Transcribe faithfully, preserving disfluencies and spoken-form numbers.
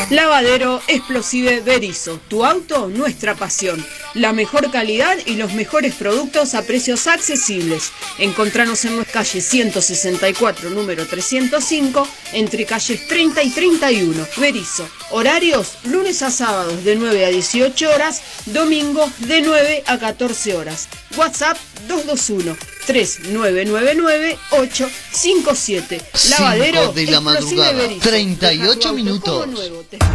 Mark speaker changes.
Speaker 1: Lavadero Explosive Berizo, tu auto, nuestra pasión. La mejor calidad y los mejores productos a precios accesibles. Encontranos en nuestra calle ciento sesenta y cuatro, número trescientos cinco, entre calles treinta y treinta y uno. Berizo. Horarios, lunes a sábados de nueve a dieciocho horas, domingos de nueve a catorce horas. WhatsApp dos dos uno, tres nueve nueve nueve, ocho cinco siete. Lavadero
Speaker 2: de la madrugada, treinta y ocho minutos.